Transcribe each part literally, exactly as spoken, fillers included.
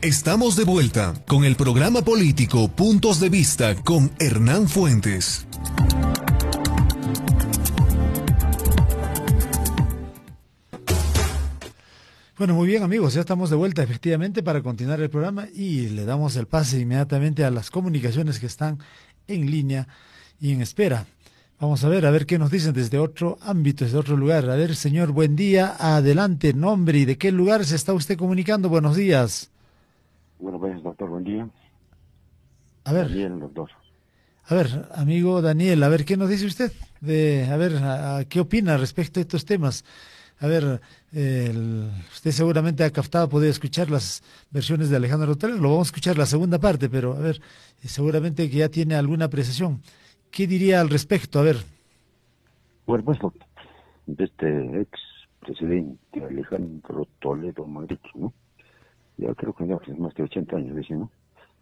Estamos de vuelta con el programa político Puntos de Vista con Hernán Fuentes. Bueno, muy bien amigos, ya estamos de vuelta efectivamente para continuar el programa y le damos el pase inmediatamente a las comunicaciones que están en línea y en espera. Vamos a ver, a ver qué nos dicen desde otro ámbito, desde otro lugar. A ver, señor, buen día, adelante, nombre y de qué lugar se está usted comunicando. Buenos días. Bueno, pues, doctor, buen día. A ver. Daniel, doctor. A ver, amigo Daniel, a ver, ¿qué nos dice usted? De, a ver, a, a, ¿qué opina respecto a estos temas? A ver, eh, el, usted seguramente ha captado, ha podido escuchar las versiones de Alejandro Toledo, lo vamos a escuchar la segunda parte, pero a ver, eh, seguramente que ya tiene alguna apreciación. ¿Qué diría al respecto? A ver. Bueno, pues, doctor, de este ex presidente Alejandro Toledo Madrid, ¿no? Ya creo que ya hace más de ochenta años, dice, ¿no?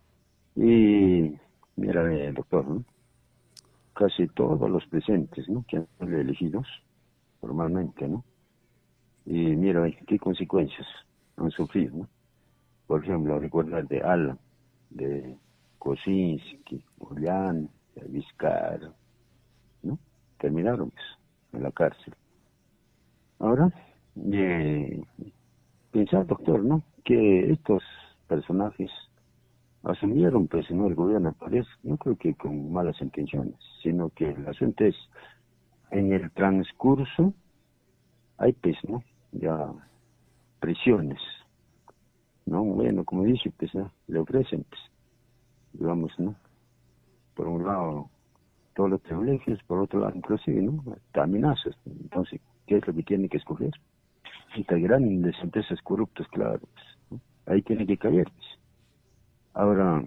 Y, mira, eh, doctor, ¿no? Casi todos los presentes, ¿no? Que han sido elegidos formalmente, ¿no? Y mira, qué consecuencias han sufrido, ¿no? Por ejemplo, recordar de Alan, de Kosinski, Julián, de Vizcarra, ¿no? Terminaron pues, en la cárcel. Ahora, eh, pensar, doctor, ¿no? Que estos personajes asumieron pues no el gobierno, parece, no creo que con malas intenciones, sino que el asunto es, en el transcurso, hay pues, ¿no? Ya prisiones, ¿no? Bueno, como dice, pues, ¿no? Le ofrecen, pues, digamos, ¿no? Por un lado, todos los privilegios, por otro lado, inclusive, ¿no? Hasta amenazas. Entonces, ¿qué es lo que tiene que escoger? Estas grandes empresas corruptas, claro, pues, ¿no? Ahí tiene que caer, pues. Ahora,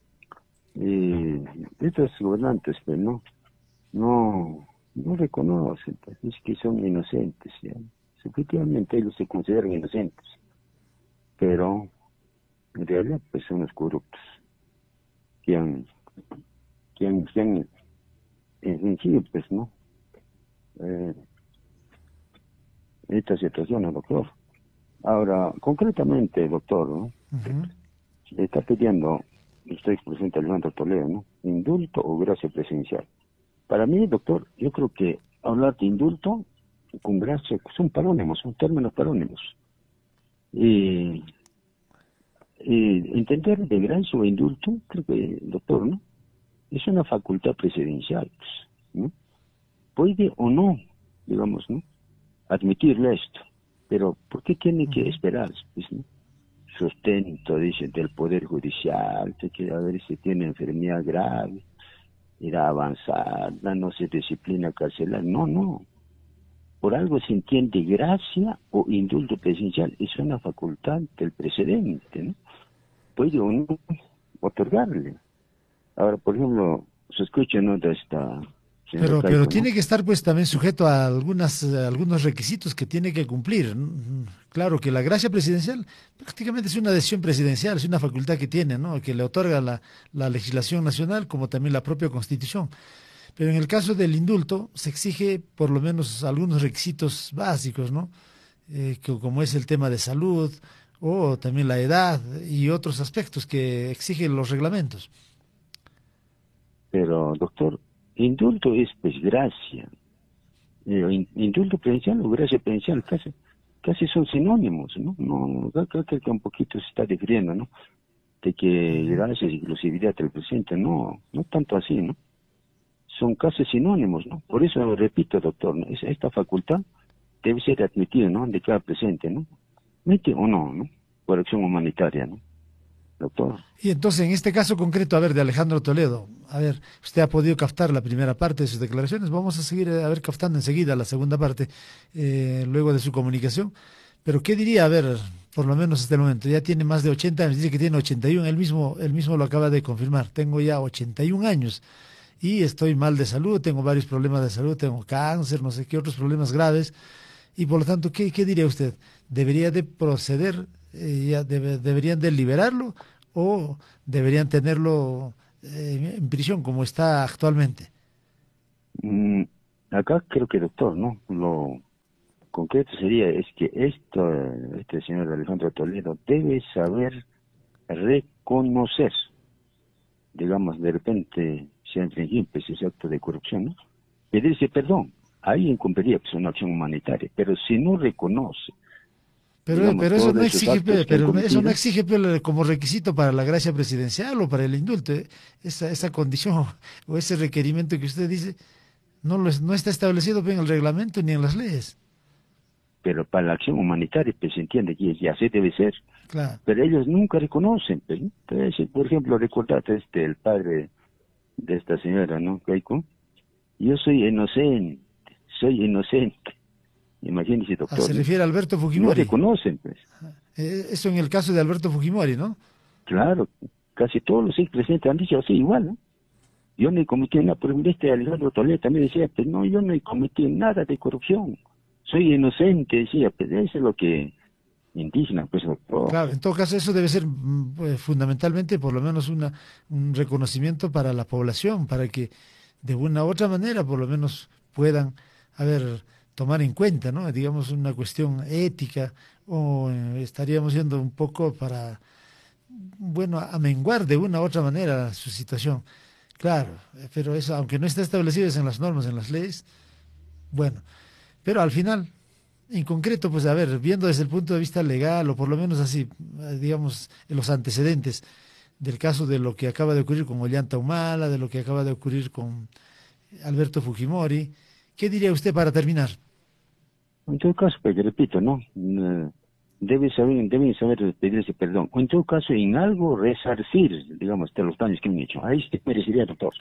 eh, estos gobernantes, pues, ¿no? No, no reconocen, pues, es que son inocentes, ¿ya? Efectivamente ellos se consideran inocentes, pero en realidad pues son los corruptos que han, que han, que han infringido, pues, ¿no? Eh, esta situación, doctor. Ahora, concretamente, doctor, ¿no? Uh-huh. Le está pidiendo, usted expresidente Alejandro Toledo, ¿no? ¿Indulto o gracia presidencial? Para mí, doctor, yo creo que hablar de indulto con gracia son parónimos, son términos parónimos. Y, y entender de gracia o indulto, creo que, doctor, ¿no? Es una facultad presidencial, pues, ¿no? Puede o no, digamos, ¿no? Admitirle esto, pero ¿por qué tiene que esperar, pues, ¿no? Sustento, dice, del Poder Judicial, de que a ver si tiene enfermedad grave, irá a avanzar, no se disciplina carcelar, no, no. Por algo se entiende gracia o indulto presidencial, es una facultad del presidente, ¿no? Puede o no otorgarle. Ahora, por ejemplo, se escucha, ¿no? De esta... Pero, Caico, pero ¿no? tiene que estar pues también sujeto a algunas a algunos requisitos que tiene que cumplir. Claro que la gracia presidencial prácticamente es una decisión presidencial, es una facultad que tiene, ¿no? Que le otorga la, la legislación nacional como también la propia Constitución. Pero en el caso del indulto se exige por lo menos algunos requisitos básicos, ¿no? Eh, que, como es el tema de salud o también la edad y otros aspectos que exigen los reglamentos. Pero, doctor, indulto es pues gracia. Eh, indulto presidencial o gracia presidencial casi, casi son sinónimos, ¿no? No, creo que un poquito se está difiriendo, ¿no? De que gracia es exclusividad del presidente, no, no tanto así, ¿no? Son casi sinónimos, ¿no? Por eso repito, doctor, ¿no? Esta facultad debe ser admitida, ¿no? De cada presente, ¿no? ¿Mete o no, no? Por acción humanitaria, ¿no? Doctor. Y entonces, en este caso concreto, a ver, de Alejandro Toledo, a ver, usted ha podido captar la primera parte de sus declaraciones, vamos a seguir a ver captando enseguida la segunda parte, eh, luego de su comunicación, pero ¿qué diría, a ver, por lo menos hasta el momento? Ya tiene más de ochenta años, dice que tiene ochenta y uno, él mismo, él mismo lo acaba de confirmar, tengo ya ochenta y un años y estoy mal de salud, tengo varios problemas de salud, tengo cáncer, no sé qué otros problemas graves, y por lo tanto, ¿qué, qué diría usted? ¿Debería de proceder, eh, ya debe, deberían de liberarlo o deberían tenerlo eh, en prisión como está actualmente? Mm, acá creo que, doctor, ¿no? Lo concreto sería es que esto, este señor Alejandro Toledo debe saber reconocer, digamos, de repente se ha infringido pues, ese acto de corrupción, ¿no? Pedirse perdón, ahí incumpliría pues, una acción humanitaria, pero si no reconoce. Pero, digamos, pero eso no todos esos exige, actos que pero han eso no cometido, exige pe, como requisito para la gracia presidencial o para el indulto. ¿eh? Esa, esa condición o ese requerimiento que usted dice no, lo es, no está establecido en el reglamento ni en las leyes. pero para la acción humanitaria pues se entiende que ya así debe ser. Claro. Pero ellos nunca reconocen. Pues, ¿no? Entonces, por ejemplo, recordate este, el padre de esta señora, ¿no? Keiko. Yo soy inocente, soy inocente. Imagínese, doctor. Ah, se refiere a Alberto Fujimori. No reconocen, pues. Eh, eso en el caso de Alberto Fujimori, ¿no? Claro, casi todos los expresidentes han dicho así, igual, ¿no? Yo no he cometido nada, por ejemplo, este Alejandro Toledo también decía, pues no, yo no he cometido nada de corrupción. Soy inocente, decía, pues eso es lo que indígena, pues doctor. Claro, en todo caso eso debe ser pues, fundamentalmente por lo menos una, un reconocimiento para la población, para que de una u otra manera por lo menos puedan, a ver, tomar en cuenta, ¿no? Digamos una cuestión ética o eh, estaríamos yendo un poco para, bueno, a menguar de una u otra manera su situación. Claro, pero eso, aunque no está establecido en las normas, en las leyes, bueno, pero al final, en concreto, pues a ver, viendo desde el punto de vista legal, o por lo menos así, digamos, en los antecedentes del caso de lo que acaba de ocurrir con Ollanta Humala, de lo que acaba de ocurrir con Alberto Fujimori, ¿qué diría usted para terminar? En todo caso, pues repito, ¿no? Debe saber, deben saber pedirse perdón. O en todo caso, en algo resarcir, digamos, de los daños que han hecho. Ahí se merecería, doctor.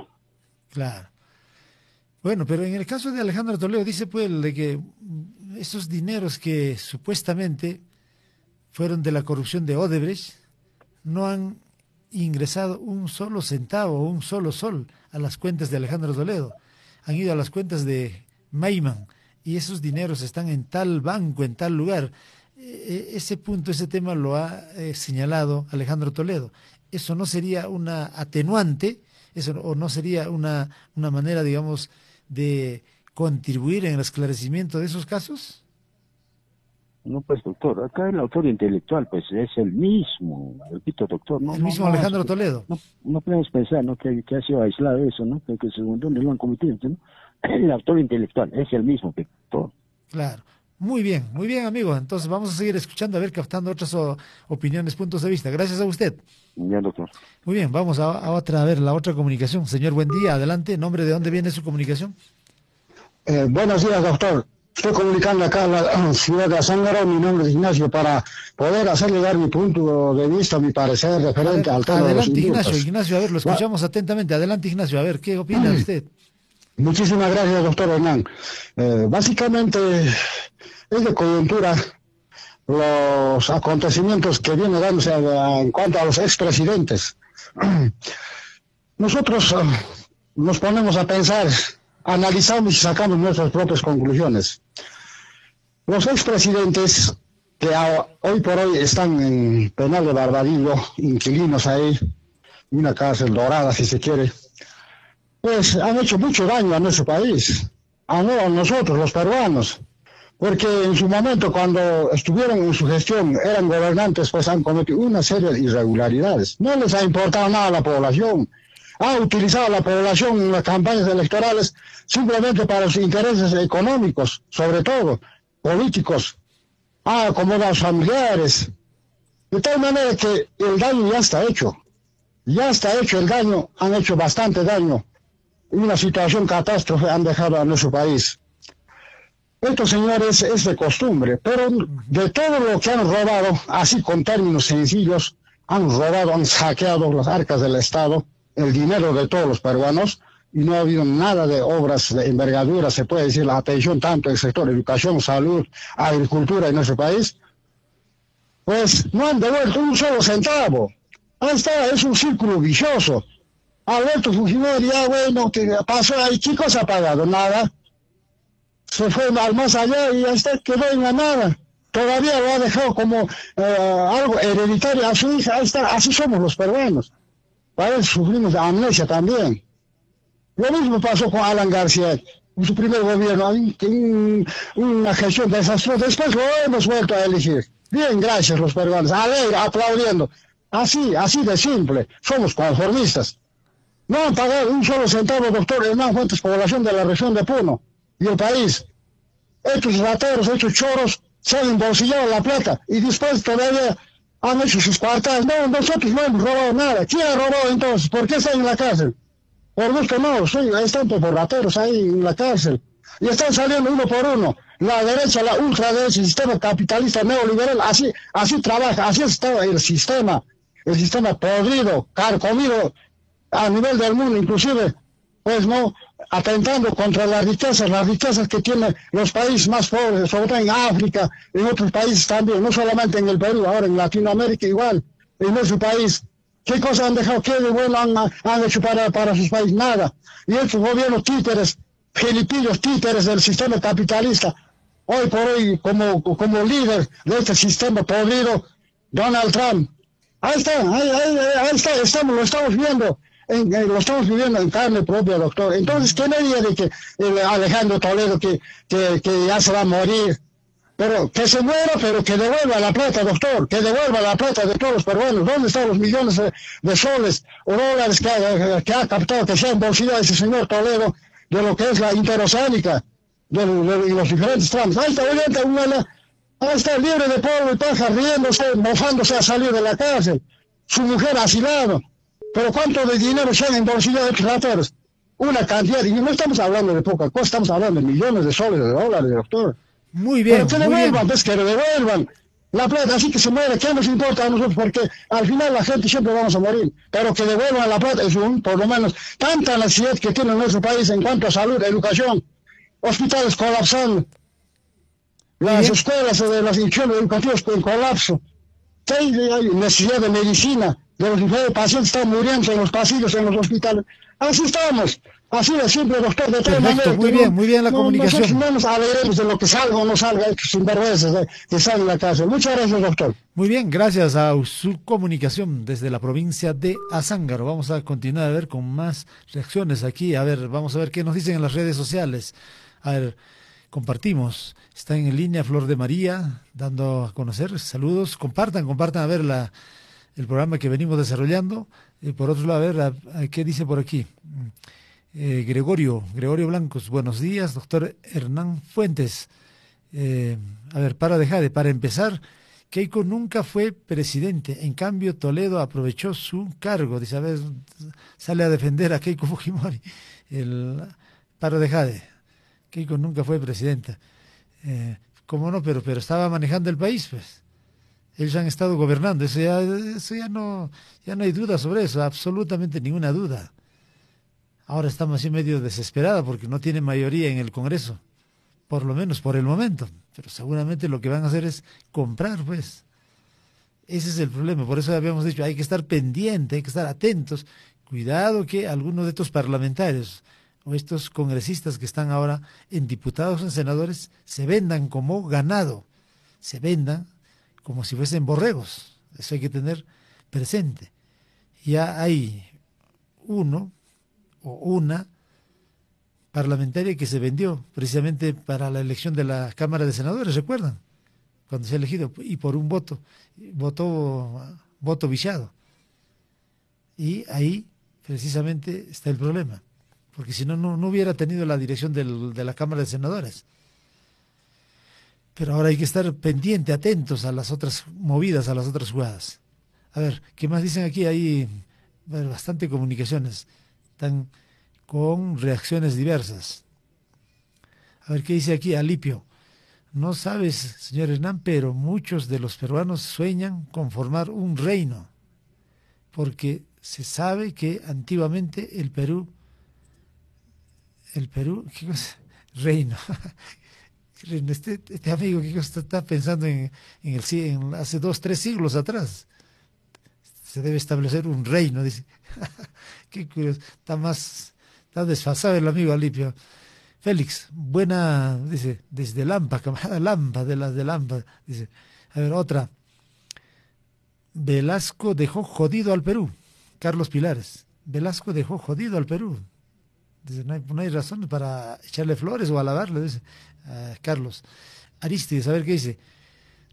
Claro. Bueno, pero en el caso de Alejandro Toledo dice pues de que esos dineros que supuestamente fueron de la corrupción de Odebrecht no han ingresado un solo centavo o un solo sol a las cuentas de Alejandro Toledo. Han ido a las cuentas de Maiman y esos dineros están en tal banco, en tal lugar. E- ese punto, ese tema lo ha eh, señalado Alejandro Toledo. ¿Eso no sería una atenuante? ¿Eso o no sería una, una manera, digamos, de contribuir en el esclarecimiento de esos casos? No, pues doctor, acá el autor intelectual pues es el mismo, repito doctor, no, el no, mismo no, Alejandro no, Toledo. No, no podemos pensar, ¿no? que, que ha sido aislado eso, ¿no? Que, que según dónde lo han cometido, ¿no? El autor intelectual es el mismo, doctor. Claro. Muy bien, muy bien, amigo. Entonces vamos a seguir escuchando, a ver, captando otras o, opiniones, puntos de vista. Gracias a usted. Ya, doctor. Muy bien, vamos a, a otra, a ver, la otra comunicación. Señor, buen día, adelante. ¿Nombre de dónde viene su comunicación? Eh, buenos días, doctor. Estoy comunicando acá a la ciudad de Azángaro, mi nombre es Ignacio, para poder hacer llegar mi punto de vista, mi parecer referente Ver, al tema de los adelante, indultos. Ignacio, Ignacio, a ver, lo escuchamos Va. atentamente. Adelante, Ignacio, a ver, ¿qué opina usted? Muchísimas gracias, doctor Hernán. Eh, básicamente es de coyuntura los acontecimientos que vienen dándose en cuanto a los expresidentes. Nosotros uh, nos ponemos a pensar, analizamos y sacamos nuestras propias conclusiones. Los expresidentes que a, hoy por hoy están en penal de Barbadillo, inquilinos ahí, una cárcel dorada si se quiere, pues han hecho mucho daño a nuestro país, a, no, a nosotros los peruanos, porque en su momento cuando estuvieron en su gestión, eran gobernantes, pues han cometido una serie de irregularidades. No les ha importado nada a la población. Ha utilizado a la población en las campañas electorales simplemente para sus intereses económicos, sobre todo políticos. Ha acomodado a los familiares. De tal manera que el daño ya está hecho. Ya está hecho el daño, han hecho bastante daño. Una situación catástrofe han dejado a nuestro país. Estos señores es de costumbre, pero de todo lo que han robado, así con términos sencillos, han robado, han saqueado las arcas del Estado, el dinero de todos los peruanos, y no ha habido nada de obras de envergadura, se puede decir, la atención tanto en el sector de educación, salud, agricultura en nuestro país, pues no han devuelto un solo centavo. Ahí está, es un círculo vicioso. Alberto Fujimori, ya bueno, que pasó ahí, ¿qué cosa ha pagado? Nada. Se fue al más allá y ya está, quedó en la nada. Todavía lo ha dejado como eh, algo hereditario a su hija. Ahí está, así somos los peruanos. Para eso sufrimos de amnesia también. Lo mismo pasó con Alan García, en su primer gobierno, un, una gestión desastrosa. Después lo hemos vuelto a elegir. Bien, gracias los peruanos, alegre, aplaudiendo. Así, así de simple. Somos conformistas. No han pagado un solo centavo, doctor Hernán Fuentes, población de la región de Puno y el país. Estos rateros, estos choros, se han embolsillado la plata y después todavía han hecho sus cuartas. No, nosotros no hemos robado nada. ¿Quién ha robado entonces? ¿Por qué están en la cárcel? Por gusto no, sí, están por rateros ahí en la cárcel. Y están saliendo uno por uno. La derecha, la ultraderecha, el sistema capitalista neoliberal, así, así trabaja, así está el sistema. El sistema podrido, carcomido a nivel del mundo, inclusive, pues no, atentando contra las riquezas, las riquezas que tienen los países más pobres, sobre todo en África, en otros países también, no solamente en el Perú, ahora en Latinoamérica igual, en nuestro país. ¿Qué cosas han dejado? ¿Qué de bueno han, han hecho para, para sus países? Nada. Y estos gobiernos títeres, filipillos títeres del sistema capitalista, hoy por hoy, como, como líder de este sistema podrido, Donald Trump. Ahí está, ahí, ahí, ahí está, estamos, lo estamos viendo. En, en, lo estamos viviendo en carne propia, doctor. Entonces, ¿qué me diga de que eh, Alejandro Toledo que, que, que ya se va a morir? Pero que se muera, pero que devuelva la plata, doctor, que devuelva la plata de todos los peruanos. ¿Dónde están los millones de, de soles o dólares que ha, que ha captado, que se ha embolsillado ese señor Toledo de lo que es la interoceánica, de, de, de los diferentes tramos? Ahí está, obviamente, una, ahí está libre de polvo y paja, riéndose, mofándose a salir de la cárcel. Su mujer asilado. Pero ¿cuánto de dinero se han embolsillado estos rateros? Una cantidad, y no estamos hablando de poca cosa, estamos hablando de millones de soles, de dólares, doctor. Muy bien, pero que devuelvan, pues que devuelvan la plata, así que se muere, ¿qué nos importa a nosotros? Porque al final la gente siempre vamos a morir, pero que devuelvan la plata, es un, por lo menos, tanta necesidad que tiene nuestro país en cuanto a salud, educación, hospitales colapsando, las escuelas de las instituciones educativas en colapso, hay necesidad de medicina, de los diferentes pacientes están muriendo en los pasillos, en los hospitales. Así estamos. Así de simple, doctor, de tal manera muy que bien, no, muy bien la no, comunicación. Nosotros no nos alegremos de lo que salga o no salga, estos sinvergüenzas de, que salen en la cárcel. Muchas gracias, doctor. Muy bien, gracias a su comunicación desde la provincia de Azángaro. Vamos a continuar a ver con más reacciones aquí. A ver, vamos a ver qué nos dicen en las redes sociales. A ver, compartimos. Está en línea Flor de María, dando a conocer. Saludos. Compartan, compartan a ver la, el programa que venimos desarrollando. Y por otro lado, a ver, a, a, ¿qué dice por aquí? Eh, Gregorio, Gregorio Blancos, buenos días, doctor Hernán Fuentes. Eh, a ver, para dejar de, para empezar, Keiko nunca fue presidente, en cambio Toledo aprovechó su cargo, dice, a ver, sale a defender a Keiko Fujimori. El, para dejar de, Keiko nunca fue presidenta. Eh, ¿Cómo no? Pero, pero estaba manejando el país, pues. Ellos han estado gobernando, eso ya, eso ya no, ya no hay duda sobre eso, absolutamente ninguna duda. Ahora estamos así medio desesperados porque no tienen mayoría en el Congreso, por lo menos por el momento. Pero seguramente lo que van a hacer es comprar, pues. Ese es el problema. Por eso habíamos dicho, hay que estar pendiente, hay que estar atentos. Cuidado que algunos de estos parlamentarios o estos congresistas que están ahora en diputados o en senadores se vendan como ganado, se vendan como si fuesen borregos. Eso hay que tener presente. Ya hay uno o una parlamentaria que se vendió precisamente para la elección de la Cámara de Senadores, ¿recuerdan? Cuando se ha elegido, y por un voto, votó voto viciado. Y ahí precisamente está el problema, porque si no, no, no hubiera tenido la dirección del, de la Cámara de Senadores. Pero ahora hay que estar pendiente, atentos a las otras movidas, a las otras jugadas. A ver, ¿qué más dicen aquí? Hay bastante comunicaciones. Están con reacciones diversas. A ver, ¿qué dice aquí Alipio? No sabes, señor Hernán, pero muchos de los peruanos sueñan con formar un reino, porque se sabe que antiguamente el Perú, el Perú, ¿qué cosa? Reino. Este, este amigo que está pensando en, en, el, en hace dos, tres siglos atrás. Se debe establecer un reino, dice. Qué curioso, está más, está desfasado el amigo Alipio. Félix, buena, dice, desde Lampa, camarada Lampa, de las de Lampa, dice. A ver, otra. Velasco dejó jodido al Perú. Carlos Pilares. Velasco dejó jodido al Perú. Dice, no hay, no hay razón para echarle flores o alabarle, dice uh, Carlos. Aristides, a ver qué dice.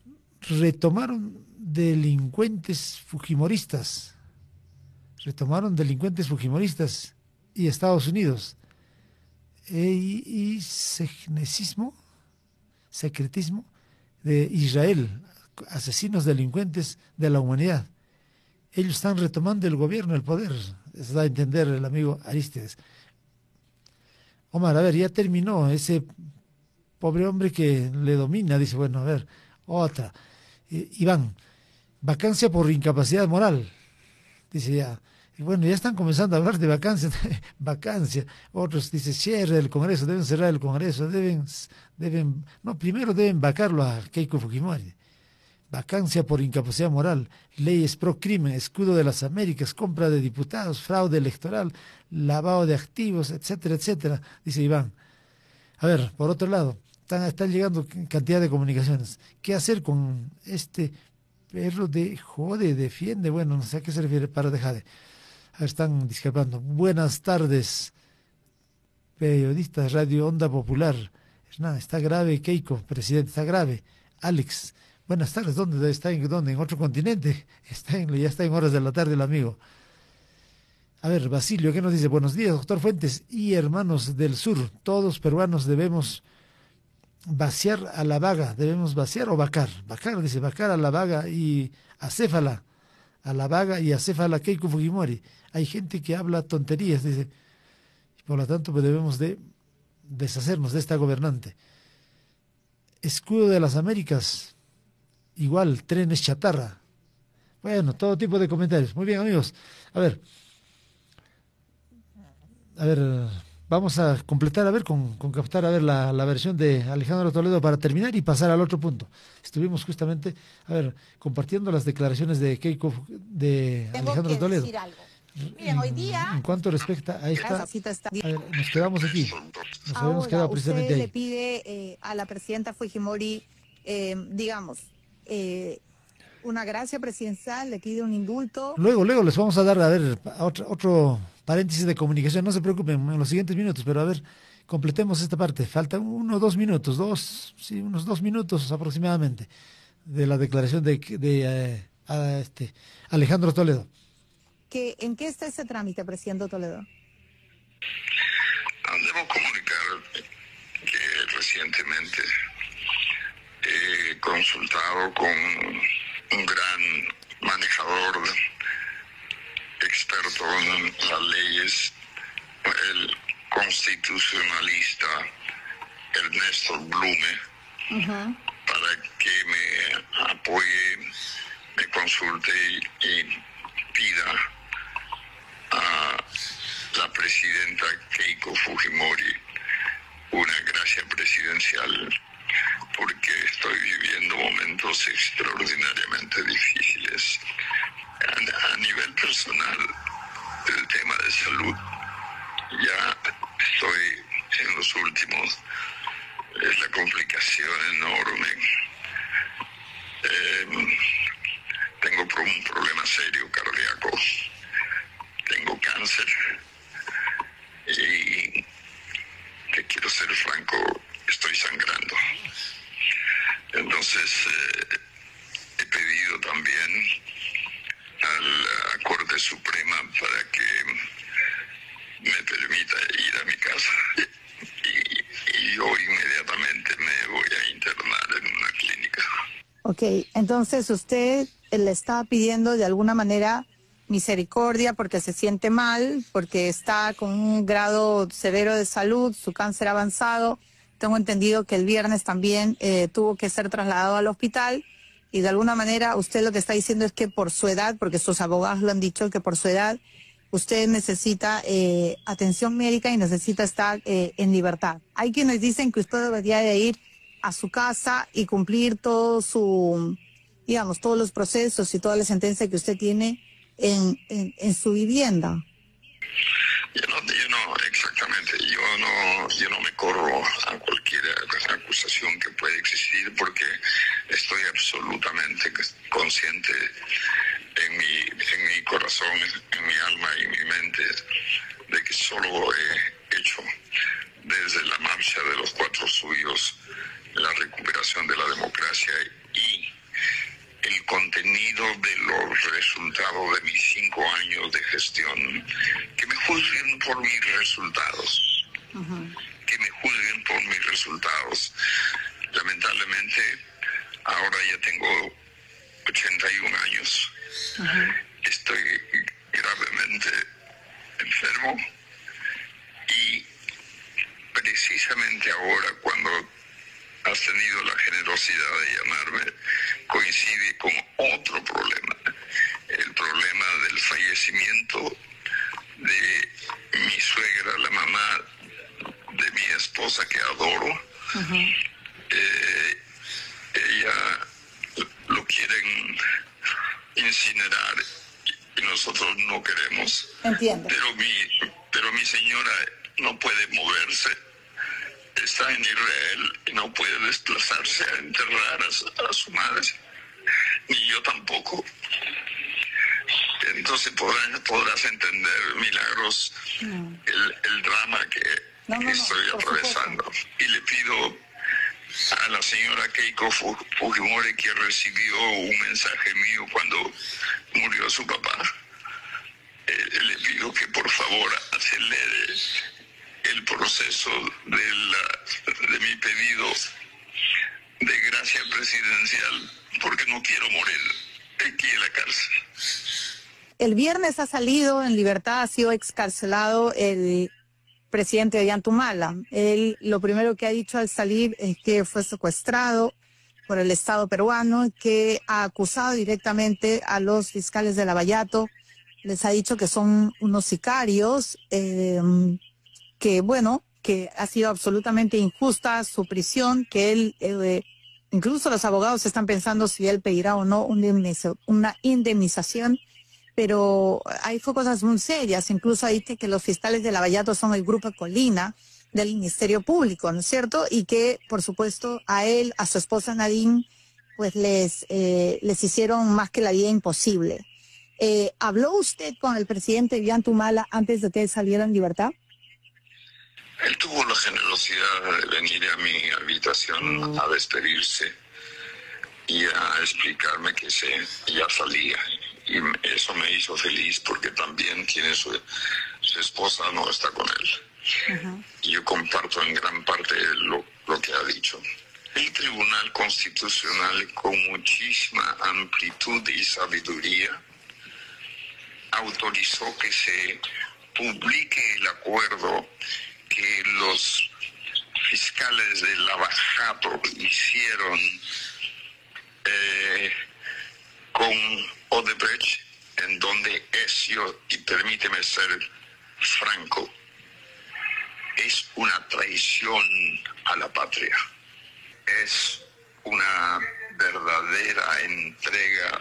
retomaron delincuentes fujimoristas, retomaron delincuentes fujimoristas y Estados Unidos. E, y secnecismo, secretismo de Israel, asesinos delincuentes de la humanidad. Ellos están retomando el gobierno, el poder. Eso da a entender el amigo Arístides. Omar, a ver, ya terminó ese pobre hombre que le domina. Dice, bueno, a ver, otra. Eh, Iván, vacancia por incapacidad moral. Dice ya. Y bueno, ya están comenzando a hablar de vacancia. vacancia. Otros dicen, cierre el Congreso, deben cerrar el Congreso, deben, deben, no, primero deben vacarlo a Keiko Fujimori. Vacancia por incapacidad moral, leyes pro crimen, escudo de las Américas, compra de diputados, fraude electoral, lavado de activos, etcétera, etcétera, dice Iván. A ver, por otro lado, están, están llegando cantidad de comunicaciones. ¿Qué hacer con este perro de jode, defiende? Bueno, no sé a qué se refiere, para de jade. A ver, están discrepando. Buenas tardes, periodistas, Radio Onda Popular. Hernán, está grave Keiko, presidente, está grave. Alex, buenas tardes, ¿dónde está? ¿En dónde? ¿En otro continente? Está en, ya está en horas de la tarde el amigo. A ver, Basilio, ¿qué nos dice? Buenos días, doctor Fuentes y hermanos del sur. Todos peruanos debemos vaciar a la vaga. ¿Debemos vaciar o vacar? Vacar, dice, vacar a la vaga y acéfala. A la vaga y acéfala Keiko Fujimori. Hay gente que habla tonterías, dice. Por lo tanto, pues debemos de deshacernos de esta gobernante. Escudo de las Américas. Igual, trenes chatarra. Bueno, todo tipo de comentarios. Muy bien, amigos. A ver. A ver, vamos a completar, a ver, con, con captar, a ver, la, la versión de Alejandro Toledo para terminar y pasar al otro punto. Estuvimos justamente, a ver, compartiendo las declaraciones de Keiko, de Tengo Alejandro que Toledo. decir algo. Miren, hoy día... En cuanto respecta a esta... Está... A ver, nos quedamos aquí. Nos Ahora, habíamos quedado precisamente usted ahí. le pide eh, a la presidenta Fujimori, eh, digamos, eh, una gracia presidencial, le pide un indulto. Luego, luego les vamos a dar, a ver, a otro, otro paréntesis de comunicación. No se preocupen en los siguientes minutos, pero a ver, completemos esta parte. Faltan uno o dos minutos, dos, sí, unos dos minutos aproximadamente de la declaración de, de eh, a este Alejandro Toledo. ¿Qué, ¿En qué está ese trámite, presidente Toledo? Debo comunicar que recientemente he consultado con un gran manejador, experto en las leyes, el constitucionalista Ernesto Blume, uh-huh. para que me apoye, me consulte y, y pida a la presidenta Keiko Fujimori una gracia presidencial, porque estoy viviendo momentos extraordinariamente difíciles a, a nivel personal. El tema de salud, ya estoy en los últimos, es la complicación enorme. Eh, tengo un problema serio cardíaco, tengo cáncer y, que quiero ser franco, estoy sangrando. Entonces eh, he pedido también a la Corte Suprema para que me permita ir a mi casa y, y yo inmediatamente me voy a internar en una clínica. Ok, entonces usted le está pidiendo de alguna manera misericordia porque se siente mal, porque está con un grado severo de salud, su cáncer avanzado. Tengo entendido que el viernes también eh, tuvo que ser trasladado al hospital y de alguna manera usted lo que está diciendo es que por su edad, porque sus abogados lo han dicho, que por su edad usted necesita eh, atención médica y necesita estar eh, en libertad. Hay quienes dicen que usted debería de ir a su casa y cumplir todo su, digamos, todos los procesos y toda la sentencia que usted tiene en, en, en su vivienda. Yo no, yo no, exactamente, yo no, yo no me corro a cualquier acusación que pueda existir porque estoy absolutamente consciente en mi, en mi corazón, en mi alma y mi mente de que solo he hecho desde la marcha de los cuatro suyos la recuperación de la democracia y obtenido de los resultados de mis cinco años de gestión, que me juzguen por mis resultados. Uh-huh. Que me juzguen por mis resultados. Lamentablemente, ahora ya tengo ochenta y un años. Uh-huh. Estoy gravemente enfermo y precisamente ahora, cuando has tenido la generosidad de llamarme, coincide con otro problema, el problema del fallecimiento de mi suegra, la mamá de mi esposa que adoro. Uh-huh. eh, ella lo quieren incinerar y nosotros no queremos. Entiendo. Pero mi, pero mi señora no puede moverse, está en Israel y no puede desplazarse a enterrar a, a su madre, ni yo tampoco. Entonces podrás, podrás entender, Milagros, no. el, el drama que, no, no, que estoy no, atravesando. Supuesto. Y le pido a la señora Keiko Fujimori, que recibió un mensaje mío cuando murió su papá, eh, le pido que por favor acelere el proceso de, la, de mi pedido de gracia presidencial, porque no quiero morir aquí en la cárcel. El viernes ha salido en libertad, ha sido excarcelado el presidente Ollantumala. Él lo primero que ha dicho al salir es que fue secuestrado por el Estado peruano, que ha acusado directamente a los fiscales de Lavallato, les ha dicho que son unos sicarios, eh, que bueno, que ha sido absolutamente injusta su prisión, que él, eh, incluso los abogados están pensando si él pedirá o no una indemnización, pero hay cosas muy serias. Incluso dice que los fiscales de Lavallato son el grupo Colina del Ministerio Público, ¿no es cierto? Y que, por supuesto, a él, a su esposa Nadine, pues les, eh, les hicieron más que la vida imposible. Eh, ¿Habló usted con el presidente Ollantumala antes de que él saliera en libertad? Él tuvo la generosidad de venir a mi habitación mm. a despedirse y a explicarme que se, ya salía. Y eso me hizo feliz porque también tiene su, su esposa, no está con él. Uh-huh. Y yo comparto en gran parte lo, lo que ha dicho. El Tribunal Constitucional, con muchísima amplitud y sabiduría, autorizó que se publique el acuerdo que los fiscales de Lavallato hicieron eh, con Odebrecht, en donde es yo, y permíteme ser franco, es una traición a la patria. Es una verdadera entrega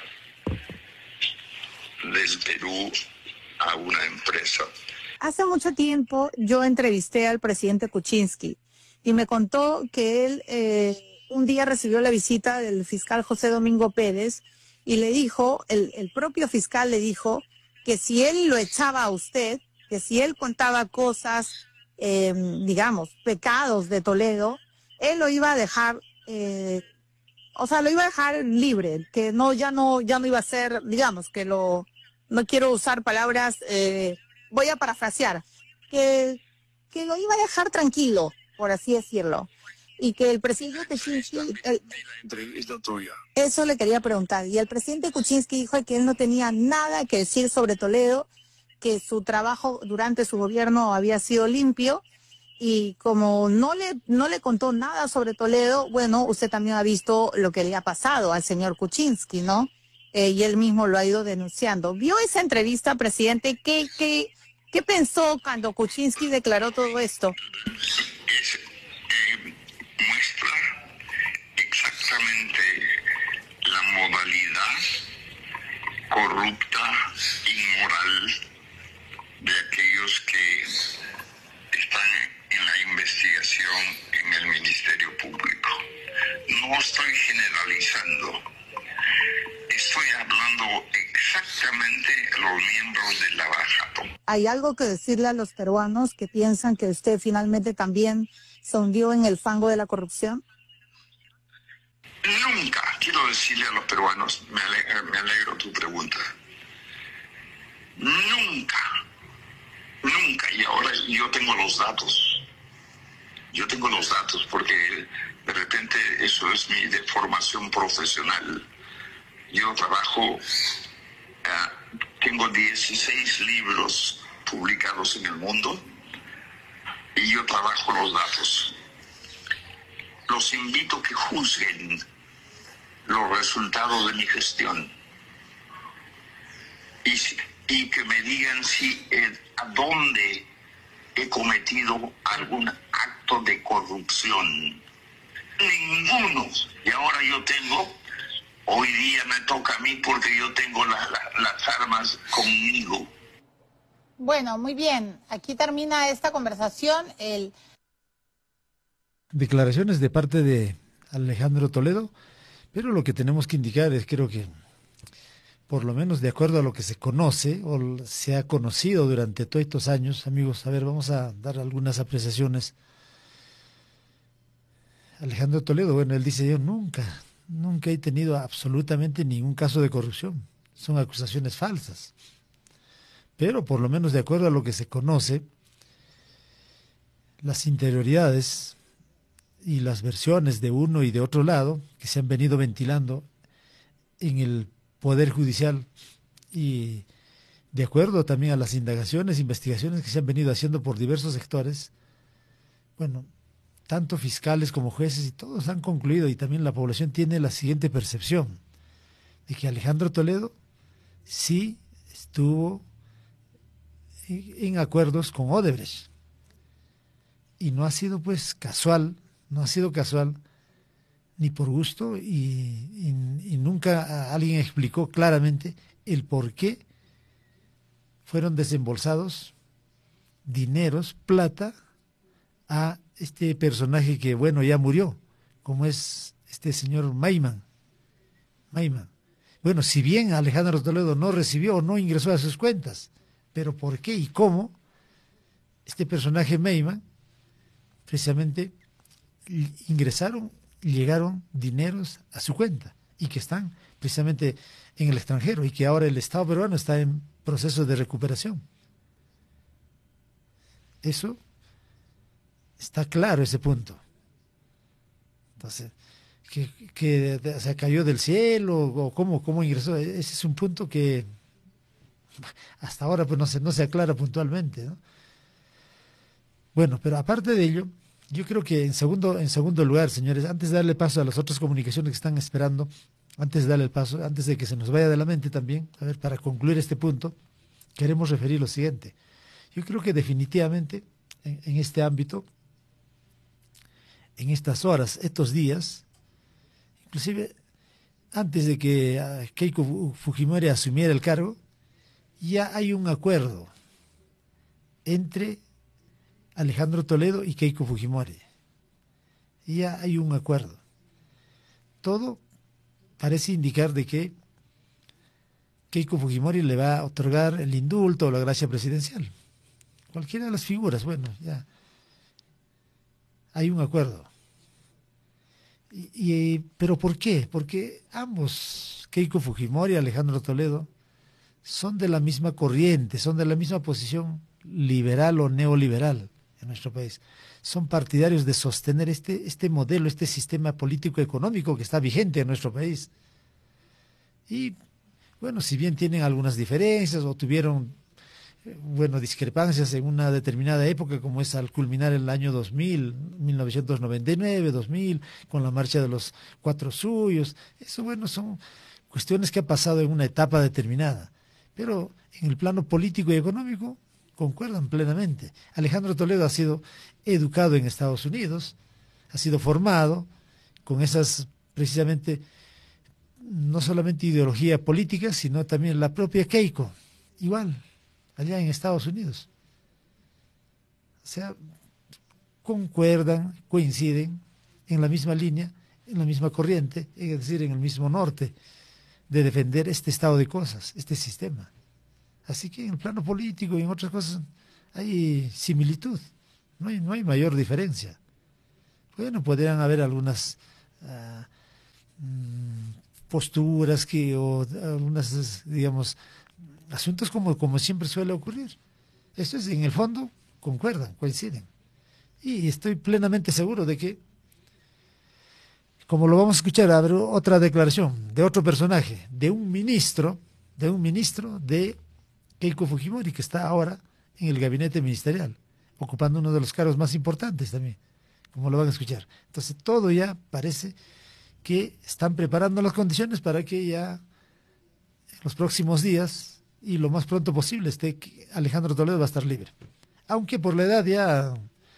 del Perú a una empresa. Hace mucho tiempo yo entrevisté al presidente Kuczynski y me contó que él eh, un día recibió la visita del fiscal José Domingo Pérez y le dijo, el, el propio fiscal le dijo que si él lo echaba a usted, que si él contaba cosas, eh, digamos, pecados de Toledo, él lo iba a dejar, eh, o sea, lo iba a dejar libre, que no, ya no, ya no iba a ser, digamos, que lo, no quiero usar palabras, eh, voy a parafrasear, que, que lo iba a dejar tranquilo, por así decirlo. Y que el presidente Kuczynski, el, eso le quería preguntar, y el presidente Kuczynski dijo que él no tenía nada que decir sobre Toledo, que su trabajo durante su gobierno había sido limpio, y como no le, no le contó nada sobre Toledo, bueno, usted también ha visto lo que le ha pasado al señor Kuczynski, ¿no? Eh, y él mismo lo ha ido denunciando. ¿Vio esa entrevista, presidente? ¿Qué, qué, qué pensó cuando Kuczynski declaró todo esto? Es, eh, muestra exactamente la modalidad corrupta, inmoral de aquellos que están en la investigación en el Ministerio Público. No estoy generalizando. Estoy hablando exactamente de los miembros de Lavallato. ¿Hay algo que decirle a los peruanos que piensan que usted finalmente también se hundió en el fango de la corrupción? Nunca, quiero decirle a los peruanos, me alegro, me alegro tu pregunta. Nunca, nunca, y ahora yo tengo los datos, yo tengo los datos porque de repente eso es mi de formación profesional. Yo trabajo, uh, tengo dieciséis libros publicados en el mundo y yo trabajo los datos. Los invito a que juzguen los resultados de mi gestión y, si, y que me digan si eh, a dónde he cometido algún acto de corrupción. Ninguno. Y ahora yo tengo, hoy día me toca a mí porque yo tengo la, la, las armas conmigo. Bueno, muy bien. Aquí termina esta conversación. El... Declaraciones de parte de Alejandro Toledo, pero lo que tenemos que indicar es, creo que, por lo menos de acuerdo a lo que se conoce o se ha conocido durante todos estos años, amigos, a ver, vamos a dar algunas apreciaciones. Alejandro Toledo, bueno, él dice, yo nunca, nunca he tenido absolutamente ningún caso de corrupción. Son acusaciones falsas. Pero por lo menos de acuerdo a lo que se conoce, las interioridades y las versiones de uno y de otro lado que se han venido ventilando en el Poder Judicial y de acuerdo también a las indagaciones, investigaciones que se han venido haciendo por diversos sectores, bueno, tanto fiscales como jueces y todos han concluido y también la población tiene la siguiente percepción de que Alejandro Toledo sí estuvo en acuerdos con Odebrecht y no ha sido pues casual, no ha sido casual ni por gusto y, y, y nunca alguien explicó claramente el por qué fueron desembolsados dineros, plata a este personaje que bueno ya murió, como es este señor Mayman. Mayman. Bueno, si bien Alejandro Toledo no recibió o no ingresó a sus cuentas, pero ¿por qué y cómo este personaje Mayman precisamente ingresaron, llegaron dineros a su cuenta y que están precisamente en el extranjero y que ahora el Estado peruano está en proceso de recuperación? Eso está claro, ese punto. Entonces, que, que se cayó del cielo o cómo, cómo ingresó, ese es un punto que hasta ahora pues no se, no se aclara puntualmente, ¿no? Bueno, pero aparte de ello, yo creo que en segundo, en segundo lugar, señores, antes de darle paso a las otras comunicaciones que están esperando, antes de darle el paso, antes de que se nos vaya de la mente también, a ver, para concluir este punto, queremos referir lo siguiente. Yo creo que definitivamente en, en este ámbito, en estas horas, estos días, inclusive antes de que Keiko Fujimori asumiera el cargo, ya hay un acuerdo entre Alejandro Toledo y Keiko Fujimori. Ya hay un acuerdo. Todo parece indicar de que Keiko Fujimori le va a otorgar el indulto o la gracia presidencial. Cualquiera de las figuras, bueno, ya hay un acuerdo. Y, y, ¿pero por qué? Porque ambos, Keiko Fujimori y Alejandro Toledo, son de la misma corriente, son de la misma posición liberal o neoliberal en nuestro país. Son partidarios de sostener este, este modelo, este sistema político-económico que está vigente en nuestro país. Y, bueno, si bien tienen algunas diferencias o tuvieron, bueno, discrepancias en una determinada época, como es al culminar el año dos mil, mil novecientos noventa y nueve, dos mil, con la marcha de los cuatro suyos, eso, bueno, son cuestiones que han pasado en una etapa determinada. Pero en el plano político y económico concuerdan plenamente. Alejandro Toledo ha sido educado en Estados Unidos, ha sido formado con esas, precisamente, no solamente ideología política, sino también la propia Keiko, igual, allá en Estados Unidos. O sea, concuerdan, coinciden en la misma línea, en la misma corriente, es decir, en el mismo norte, de defender este estado de cosas, este sistema. Así que en el plano político y en otras cosas hay similitud, no hay, no hay mayor diferencia. Bueno, podrían haber algunas uh, posturas que o algunas, digamos, asuntos como, como siempre suele ocurrir. Eso es, en el fondo, concuerdan, coinciden. Y estoy plenamente seguro de que, como lo vamos a escuchar, habrá otra declaración de otro personaje, de un ministro, de un ministro de Keiko Fujimori, que está ahora en el gabinete ministerial, ocupando uno de los cargos más importantes también, como lo van a escuchar. Entonces, todo ya parece que están preparando las condiciones para que ya en los próximos días y lo más pronto posible esté Alejandro Toledo va a estar libre. Aunque por la edad ya,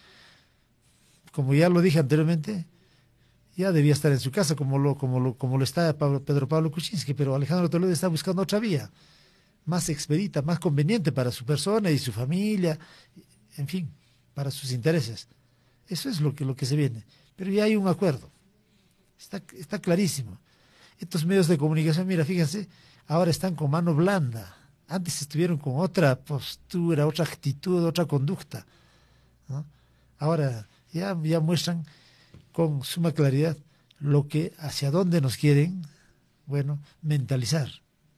como ya lo dije anteriormente, ya debía estar en su casa como lo, como lo, como lo está Pablo, Pedro Pablo Kuczynski, pero Alejandro Toledo está buscando otra vía, más expedita, más conveniente para su persona y su familia, en fin, para sus intereses. Eso es lo que, lo que se viene. Pero ya hay un acuerdo. Está, está clarísimo. Estos medios de comunicación, mira, fíjense, ahora están con mano blanda. Antes estuvieron con otra postura, otra actitud, otra conducta, ¿no? Ahora ya, ya muestran con suma claridad lo que, hacia dónde nos quieren, bueno, mentalizar.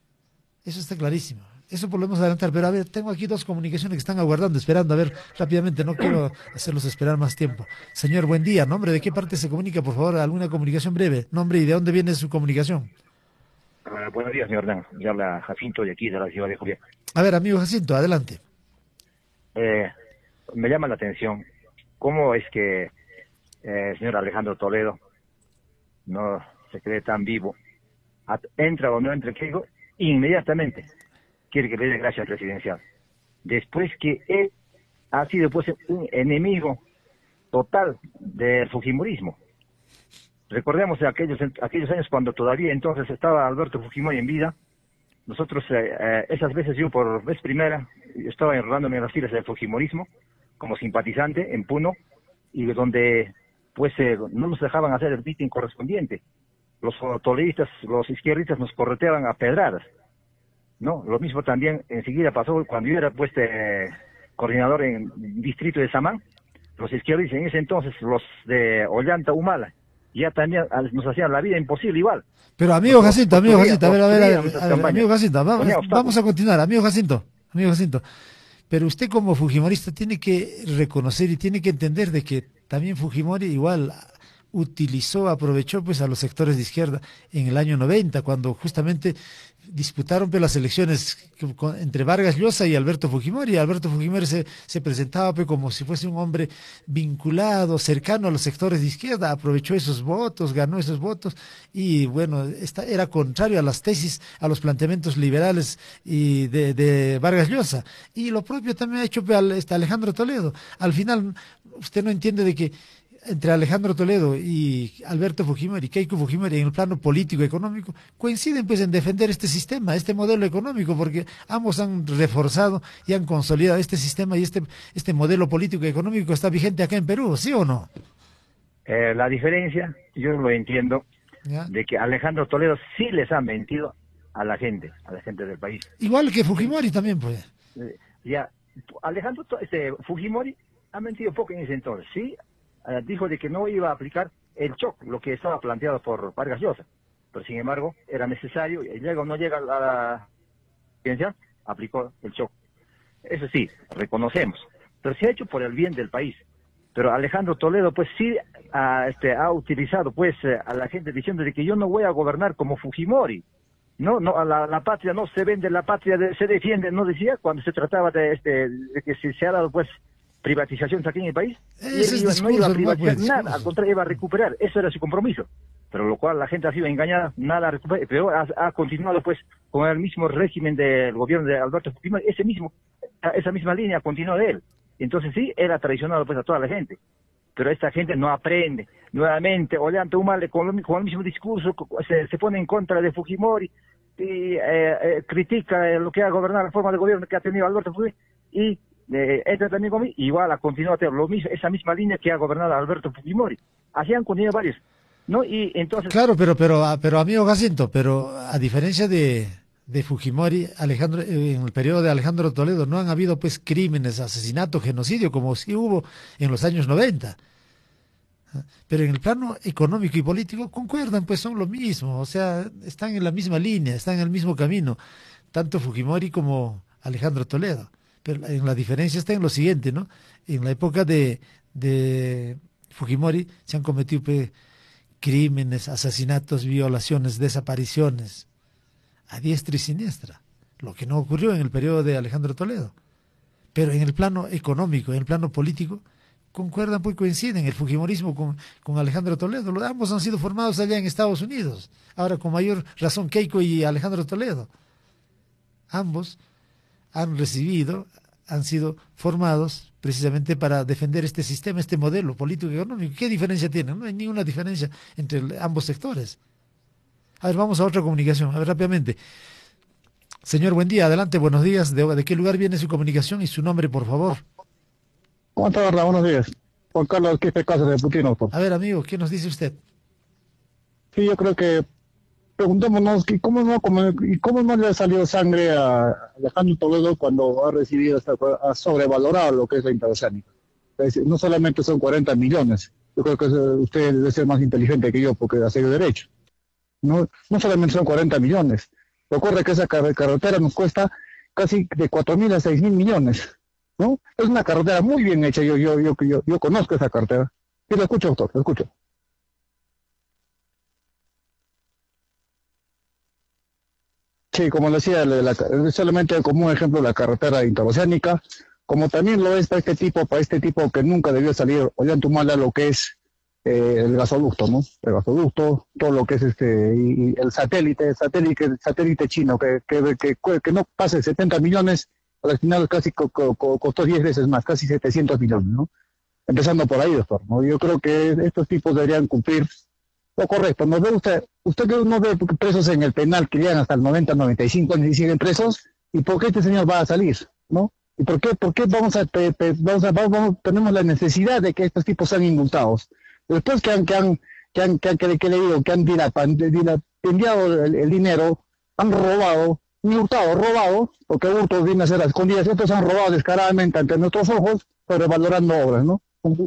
Eso está clarísimo. Eso podemos adelantar, pero a ver, tengo aquí dos comunicaciones que están aguardando, esperando, a ver, rápidamente, no quiero hacerlos esperar más tiempo. Señor, buen día, ¿nombre de qué parte se comunica, por favor? ¿Alguna comunicación breve? ¿Nombre y de dónde viene su comunicación? Uh, buenos días, señor Hernán. Le habla Jacinto de aquí, de la ciudad de Julián. A ver, amigo Jacinto, adelante. Eh, me llama la atención cómo es que eh, el señor Alejandro Toledo no se cree tan vivo. At entra o no entra el Keiko, inmediatamente quiere que le dé gracia presidencial. Después que él ha sido pues un enemigo total del fujimorismo. Recordemos aquellos aquellos años cuando todavía entonces estaba Alberto Fujimori en vida. Nosotros, eh, eh, esas veces yo por vez primera, estaba enrolándome en las filas del fujimorismo como simpatizante en Puno, y donde pues eh, no nos dejaban hacer el meeting correspondiente. Los toledistas, los izquierdistas nos correteaban a pedradas, ¿no? Lo mismo también enseguida pasó cuando yo era pues eh, coordinador en el distrito de Samán. Los izquierdistas en ese entonces, los de Ollanta, Humala, ya también nos hacían la vida imposible igual. Pero amigo Jacinto, amigo Jacinto, a ver, a ver, a ver, a ver, amigo Jacinto, vamos, vamos a continuar, amigo Jacinto, amigo Jacinto. Pero usted como fujimorista tiene que reconocer y tiene que entender de que también Fujimori igual utilizó, aprovechó pues a los sectores de izquierda en el año noventa, cuando justamente disputaron pues, las elecciones entre Vargas Llosa y Alberto Fujimori. Alberto Fujimori se, se presentaba pues, como si fuese un hombre vinculado, cercano a los sectores de izquierda, aprovechó esos votos, ganó esos votos y bueno, esta, era contrario a las tesis, a los planteamientos liberales y de, de Vargas Llosa. Y lo propio también ha hecho pues, este Alejandro Toledo. Al final, usted no entiende de que entre Alejandro Toledo y Alberto Fujimori, Keiko Fujimori, en el plano político y económico, coinciden pues en defender este sistema, este modelo económico, porque ambos han reforzado y han consolidado este sistema y este, este modelo político y económico que está vigente acá en Perú, ¿sí o no? Eh, la diferencia, yo lo entiendo, ¿ya? De que Alejandro Toledo sí les ha mentido a la gente, a la gente del país. Igual que Fujimori también, pues. Eh, ya, Alejandro este, Fujimori ha mentido poco en ese entonces, sí. Uh, dijo de que no iba a aplicar el shock, lo que estaba planteado por Vargas Llosa, pero sin embargo era necesario, y luego no llega a la ciencia, aplicó el shock. Eso sí, reconocemos, pero se ha hecho por el bien del país. Pero Alejandro Toledo pues sí uh, este, ha utilizado pues uh, a la gente diciendo de que yo no voy a gobernar como Fujimori. No, no, la, la patria no se vende, la patria de, se defiende, no decía cuando se trataba de, este, de que se, se ha dado pues privatizaciones aquí en el país. Ese y él iba, discurso, no iba a privatizar pues, nada, al contrario iba a recuperar, eso era su compromiso, pero lo cual la gente ha sido engañada, nada recupera, pero ha, ha continuado pues con el mismo régimen del gobierno de Alberto Fujimori, ese mismo, esa misma línea continuó de él, entonces sí, él ha traicionado pues a toda la gente, pero esta gente no aprende, nuevamente, Ollanta Humala con, con el mismo discurso, se, se pone en contra de Fujimori, y eh, eh, critica eh, lo que ha gobernado, la forma de gobierno que ha tenido Alberto Fujimori, y Eh, entra también conmigo, igual ha continuado lo mismo, esa misma línea que ha gobernado Alberto Fujimori. Así han continuado varios, ¿no? Y entonces... Claro, pero, pero, pero amigo Jacinto, pero a diferencia de, de Fujimori, Alejandro, en el periodo de Alejandro Toledo no han habido pues crímenes, asesinato, genocidio, como sí hubo en los años noventa. Pero en el plano económico y político concuerdan, pues son lo mismo, o sea, están en la misma línea, están en el mismo camino, tanto Fujimori como Alejandro Toledo. Pero en la diferencia está en lo siguiente, ¿no? En la época de, de Fujimori se han cometido pues, crímenes, asesinatos, violaciones, desapariciones, a diestra y siniestra, lo que no ocurrió en el periodo de Alejandro Toledo. Pero en el plano económico, en el plano político, concuerdan, pues coinciden el fujimorismo con, con Alejandro Toledo. Los, ambos han sido formados allá en Estados Unidos, ahora con mayor razón Keiko y Alejandro Toledo. Ambos han recibido, han sido formados precisamente para defender este sistema, este modelo político y económico. ¿Qué diferencia tienen? No hay ninguna diferencia entre el, ambos sectores. A ver, vamos a otra comunicación, a ver rápidamente. Señor, buen día, adelante, buenos días. ¿De, de qué lugar viene su comunicación y su nombre, por favor? ¿Cómo está, verdad? Buenos días. Juan Carlos Quispe Cáceres de Putino. Por... A ver, amigo, ¿qué nos dice usted? Sí, yo creo que preguntémonos que cómo no cómo, y cómo no le ha salido sangre a Alejandro Toledo cuando ha recibido, hasta, ha sobrevalorado lo que es la interoceánica. Es decir, no solamente son cuarenta millones, yo creo que usted debe ser más inteligente que yo porque ha seguido derecho. No, no solamente son cuarenta millones. Recuerde que esa car carretera nos cuesta casi de cuatro mil a seis mil millones. ¿No? Es una carretera muy bien hecha, yo yo yo yo, yo conozco esa carretera. Sí, lo escucho, doctor, lo escucho. Sí, como le decía, la, la, solamente como un ejemplo la carretera interoceánica, como también lo es para este tipo, para este tipo que nunca debió salir Ollantaytamala, lo que es eh, el gasoducto, ¿no? El gasoducto, todo lo que es este, y, y el satélite, el satélite, el satélite chino, que, que, que, que no pase setenta millones, al final casi co co costó diez veces más, casi setecientos millones, ¿no? Empezando por ahí, doctor, ¿no? Yo creo que estos tipos deberían cumplir lo correcto. ¿No ve usted, usted que no ve presos en el penal que llegan hasta el noventa, noventa y cinco años y siguen presos? ¿Y por qué este señor va a salir, no? ¿Y por qué, por qué vamos a, pe, pe, vamos a, vamos, tenemos la necesidad de que estos tipos sean indultados? Después que han, que han, que han, que han, que, que le digo, que han enviado el, el dinero, han robado, ni hurtado, robado, porque hurtos viene a ser a escondidas, estos han robado descaradamente ante nuestros ojos, sobrevalorando obras, ¿no?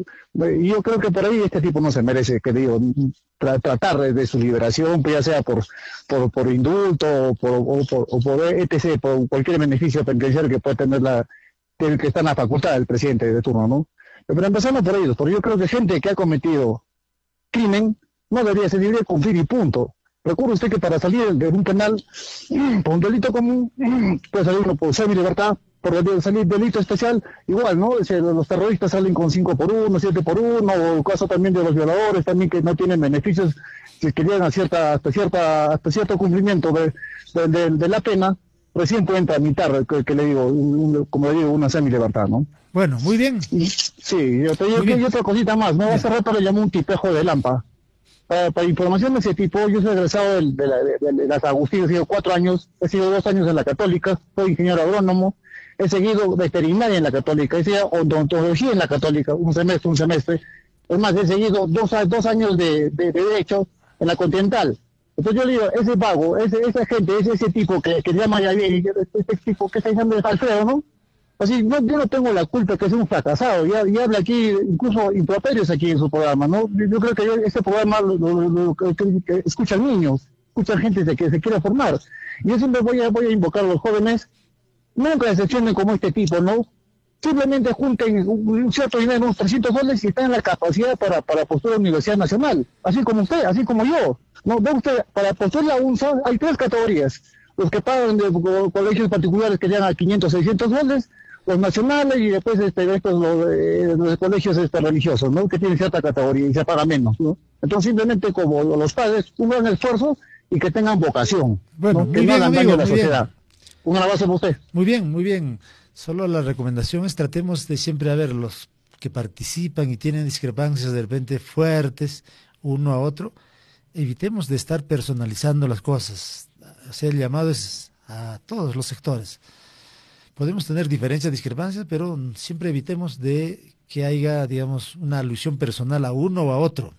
Y yo creo que por ahí este tipo no se merece, que digo, tra tratar de su liberación, ya sea por por, por indulto o por, o por, o por etcétera, por cualquier beneficio penitenciario que pueda tener la que, que está en la facultad del presidente de turno, ¿no? Pero empezando por ellos, porque yo creo que gente que ha cometido crimen no debería ser libre de cumplir y punto. Recuerde usted que para salir de un penal por un delito común puede salir uno por semi-libertad, por salir delito especial, igual, ¿no? Los terroristas salen con cinco por uno, siete por uno, o el caso también de los violadores, también que no tienen beneficios, si que llegan a cierta, hasta cierta, hasta cierto cumplimiento de, de, de, de la pena, recién pueden tramitar, que, que le digo, un, como le digo, una semi-libertad, ¿no? Bueno, muy bien. Y, sí, yo te digo que hay otra cosita más, ¿no? Hace rato le llamó un tipejo de Lampa. Para, para información de ese tipo, yo soy egresado de, de, la, de, de las Agustinas, he sido cuatro años, he sido dos años en la Católica, soy ingeniero agrónomo, he seguido veterinaria en la Católica, he seguido odontología en la Católica, un semestre, un semestre. Es más, he seguido dos, dos años de, de, de Derecho en la Continental. Entonces yo le digo, ese vago, ese, esa gente, ese, ese tipo que, que llama ya bien, este tipo que está diciendo de Alfredo, ¿no? Así, no, yo no tengo la culpa que sea un fracasado, y, y habla aquí, incluso improperios aquí en su programa, ¿no? Yo, yo creo que yo, este programa lo, lo, lo, que, que escuchan niños, escuchan gente de que se quiere formar. Y yo siempre voy a, voy a invocar a los jóvenes, nunca decepcionen como este tipo, ¿no? Simplemente junten un cierto dinero, unos trescientos dólares y están en la capacidad para, para postular a la Universidad Nacional, así como usted, así como yo. ¿No? Ve usted, para postular a UNSA hay tres categorías, los que pagan de colegios particulares que llegan a quinientos, seiscientos dólares, los nacionales y después este, estos, los, eh, los colegios este, religiosos, ¿no? Que tienen cierta categoría y se paga menos, ¿no? Entonces simplemente como los padres, un gran esfuerzo y que tengan vocación, bueno, ¿no? Que muy no bien, hagan amigo, daño a la muy sociedad. bien. Un abrazo para usted. Muy bien, muy bien. Solo la recomendación es tratemos de siempre a ver los que participan y tienen discrepancias de repente fuertes uno a otro, evitemos de estar personalizando las cosas. O sea, el llamado es a todos los sectores. Podemos tener diferencias, discrepancias, pero siempre evitemos de que haya, digamos, una alusión personal a uno o a otro.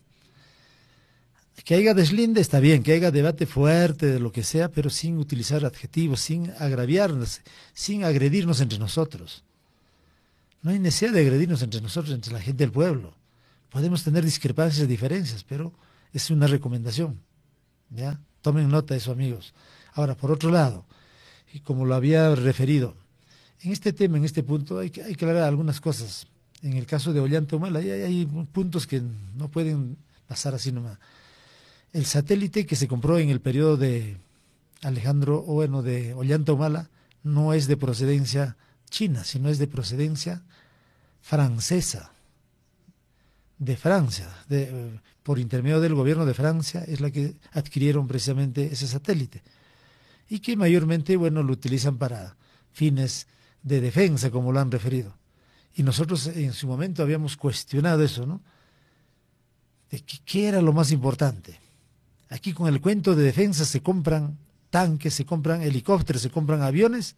Que haya deslinde está bien, que haya debate fuerte de lo que sea, pero sin utilizar adjetivos, sin agraviarnos, sin agredirnos entre nosotros. No hay necesidad de agredirnos entre nosotros, entre la gente del pueblo. Podemos tener discrepancias, diferencias, pero es una recomendación, ¿ya? Tomen nota de eso, amigos. Ahora, por otro lado, y como lo había referido, en este tema, en este punto, hay que, hay que aclarar algunas cosas. En el caso de Ollanta Humala, hay, hay puntos que no pueden pasar así nomás. El satélite que se compró en el periodo de Alejandro, o bueno, de Ollanta Humala, no es de procedencia china, sino es de procedencia francesa, de Francia, de, por intermedio del gobierno de Francia, es la que adquirieron precisamente ese satélite, y que mayormente, bueno, lo utilizan para fines de defensa, como lo han referido. Y nosotros en su momento habíamos cuestionado eso, ¿no? De que, qué era lo más importante. Aquí con el cuento de defensa se compran tanques, se compran helicópteros, se compran aviones,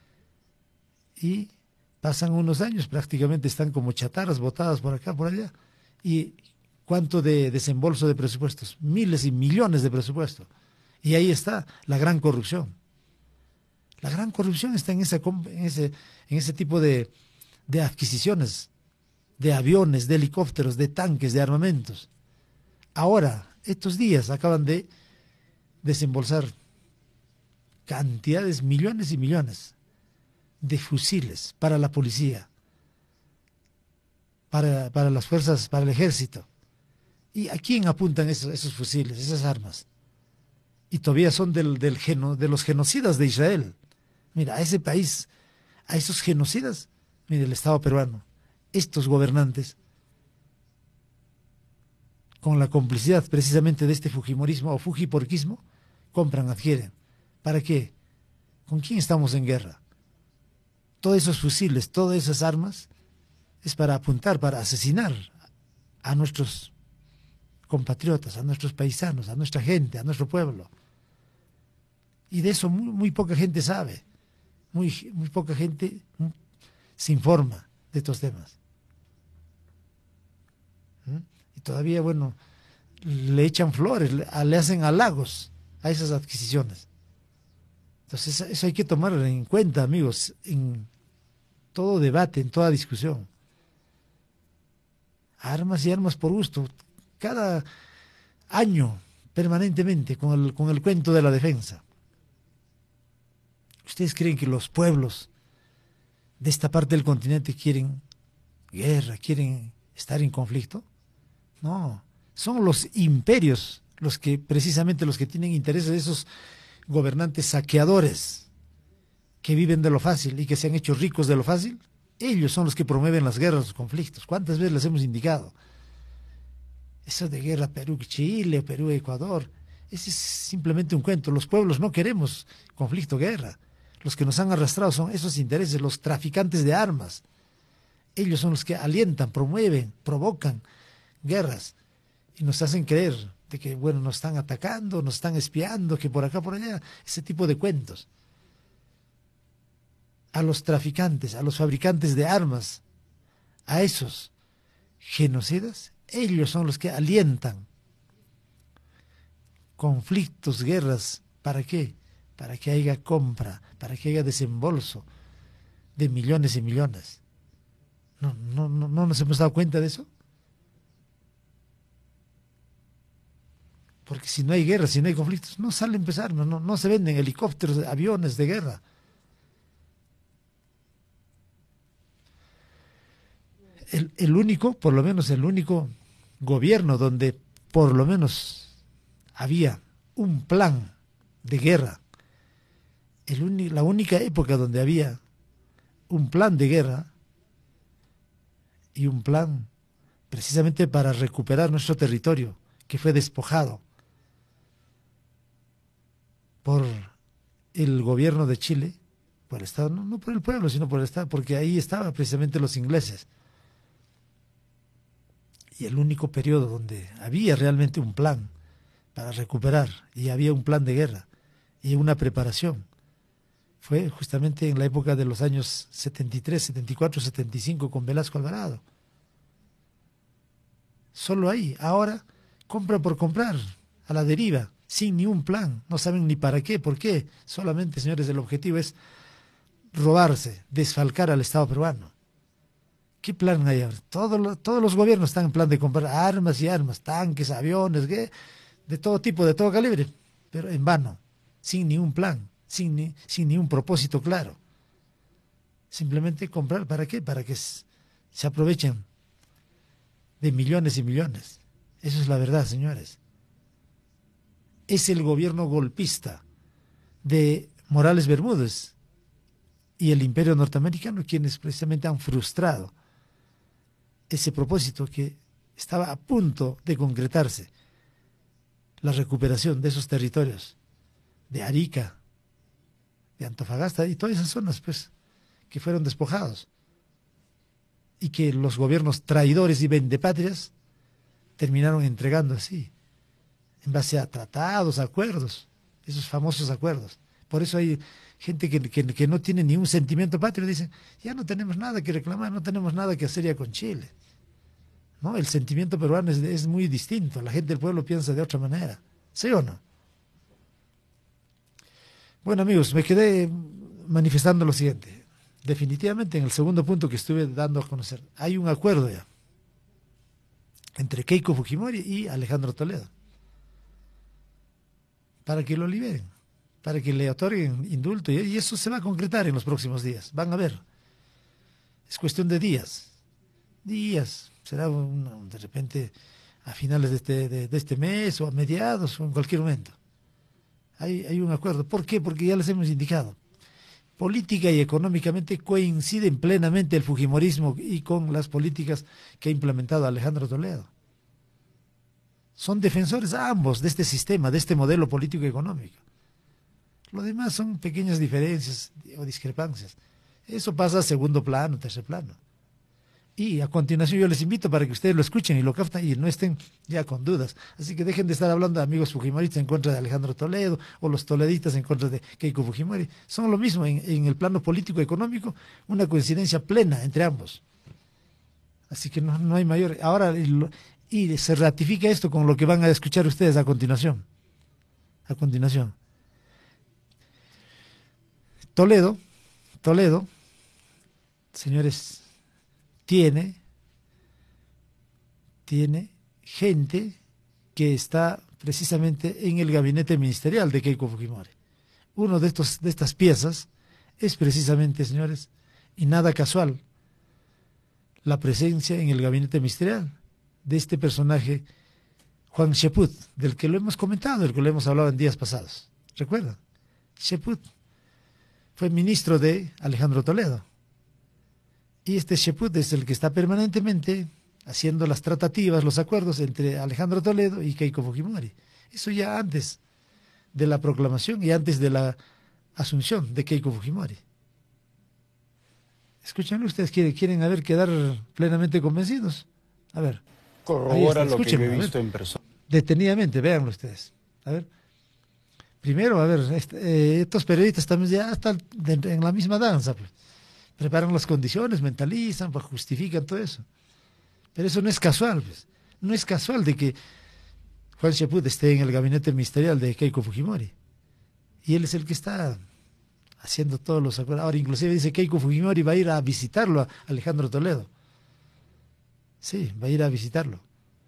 y pasan unos años, prácticamente están como chatarras botadas por acá, por allá. ¿Y cuánto de desembolso de presupuestos? Miles y millones de presupuestos. Y ahí está la gran corrupción. La gran corrupción está en, esa, en, ese, en ese tipo de, de adquisiciones, de aviones, de helicópteros, de tanques, de armamentos. Ahora, estos días acaban de desembolsar cantidades, millones y millones de fusiles para la policía, para, para las fuerzas, para el ejército. ¿Y a quién apuntan esos, esos fusiles, esas armas? Y todavía son del, del geno, de los genocidas de Israel. Mira, a ese país, a esos genocidas, mire, el Estado peruano, estos gobernantes, con la complicidad precisamente de este fujimorismo o fujiporquismo, compran, adquieren. ¿Para qué? ¿Con quién estamos en guerra? Todos esos fusiles, todas esas armas, es para apuntar, para asesinar a nuestros compatriotas, a nuestros paisanos, a nuestra gente, a nuestro pueblo. Y de eso muy, muy poca gente sabe, muy, muy poca gente se informa de estos temas. ¿Mm? Y todavía, bueno, le echan flores, le, le hacen halagos a esas adquisiciones. Entonces eso hay que tomar en cuenta, amigos, en todo debate, en toda discusión. Armas y armas por gusto, cada año, permanentemente, con el, con el cuento de la defensa. ¿Ustedes creen que los pueblos de esta parte del continente quieren guerra, quieren estar en conflicto? No, son los imperios los que, precisamente los que tienen intereses de esos gobernantes saqueadores que viven de lo fácil y que se han hecho ricos de lo fácil. Ellos son los que promueven las guerras, los conflictos. ¿Cuántas veces les hemos indicado? Eso de guerra Perú-Chile, Perú-Ecuador, ese es simplemente un cuento. Los pueblos no queremos conflicto, guerra. Los que nos han arrastrado son esos intereses, los traficantes de armas. Ellos son los que alientan, promueven, provocan guerras y nos hacen creer de que, bueno, nos están atacando, nos están espiando, que por acá, por allá, ese tipo de cuentos. A los traficantes, a los fabricantes de armas, a esos genocidas, ellos son los que alientan conflictos, guerras. ¿Para qué? Para que haya compra, para que haya desembolso de millones y millones. ¿No, no, no, no nos hemos dado cuenta de eso? Porque si no hay guerra, si no hay conflictos, no salen pues armas, no, no se venden helicópteros, aviones de guerra. El, el único, por lo menos el único gobierno donde por lo menos había un plan de guerra, el uni, la única época donde había un plan de guerra y un plan precisamente para recuperar nuestro territorio que fue despojado por el gobierno de Chile, por el Estado, no, no por el pueblo, sino por el Estado, porque ahí estaban precisamente los ingleses. Y el único periodo donde había realmente un plan para recuperar, y había un plan de guerra, y una preparación, fue justamente en la época de los años setenta y tres, setenta y cuatro, setenta y cinco con Velasco Alvarado. Solo ahí. Ahora compran por comprar, a la deriva, sin ni un plan. No saben ni para qué, por qué. Solamente, señores, el objetivo es robarse, desfalcar al Estado peruano. ¿Qué plan hay ahora? Todos los, todos los gobiernos están en plan de comprar armas y armas, tanques, aviones, ¿qué? De todo tipo, de todo calibre, pero en vano, sin ningún plan, sin, ni, sin ningún propósito claro. Simplemente comprar, ¿para qué? Para que se aprovechen de millones y millones. Eso es la verdad, señores. Es el gobierno golpista de Morales Bermúdez y el imperio norteamericano quienes precisamente han frustrado ese propósito que estaba a punto de concretarse, la recuperación de esos territorios, de Arica, de Antofagasta y todas esas zonas, pues, que fueron despojados, y que los gobiernos traidores y vendepatrias terminaron entregando así, en base a tratados, acuerdos, esos famosos acuerdos. Por eso hay gente que, que, que no tiene ni un sentimiento patrio, dicen, ya no tenemos nada que reclamar, no tenemos nada que hacer ya con Chile. ¿No? El sentimiento peruano es, es muy distinto, la gente del pueblo piensa de otra manera, ¿sí o no? Bueno, amigos, me quedé manifestando lo siguiente. Definitivamente en el segundo punto que estuve dando a conocer, hay un acuerdo ya entre Keiko Fujimori y Alejandro Toledo para que lo liberen, para que le otorguen indulto, y eso se va a concretar en los próximos días, van a ver, es cuestión de días, días, será un, de repente a finales de este, de, de este mes o a mediados o en cualquier momento. Hay, hay un acuerdo. ¿Por qué? Porque ya les hemos indicado, política y económicamente coinciden plenamente el fujimorismo y con las políticas que ha implementado Alejandro Toledo. Son defensores ambos de este sistema, de este modelo político y económico. Lo demás son pequeñas diferencias o discrepancias. Eso pasa a segundo plano, tercer plano. Y a continuación yo les invito para que ustedes lo escuchen y lo capten y no estén ya con dudas. Así que dejen de estar hablando de amigos fujimoristas en contra de Alejandro Toledo o los toledistas en contra de Keiko Fujimori. Son lo mismo en, en el plano político-económico, una coincidencia plena entre ambos. Así que no, no hay mayor... Ahora, y, y se ratifica esto con lo que van a escuchar ustedes a continuación. A continuación. Toledo, Toledo, señores... Tiene, tiene gente que está precisamente en el gabinete ministerial de Keiko Fujimori. Uno de, estos, de estas piezas es precisamente, señores, y nada casual, la presencia en el gabinete ministerial de este personaje, Juan Cheput, del que lo hemos comentado, del que lo hemos hablado en días pasados. ¿Recuerdan? Cheput fue ministro de Alejandro Toledo. Y este Cheput es el que está permanentemente haciendo las tratativas, los acuerdos entre Alejandro Toledo y Keiko Fujimori. Eso ya antes de la proclamación y antes de la asunción de Keiko Fujimori. Escúchenlo, ustedes quieren, quieren a ver, quedar plenamente convencidos. A ver. Corrobora lo que yo he visto en persona. Detenidamente, véanlo ustedes. A ver. Primero, a ver, este, eh, estos periodistas también ya están de, en la misma danza, pues. Preparan las condiciones, mentalizan, pues, justifican todo eso. Pero eso no es casual, pues. No es casual de que Juan Cheput esté en el gabinete ministerial de Keiko Fujimori. Y él es el que está haciendo todos los acuerdos. Ahora, inclusive dice que Keiko Fujimori va a ir a visitarlo a Alejandro Toledo. Sí, va a ir a visitarlo.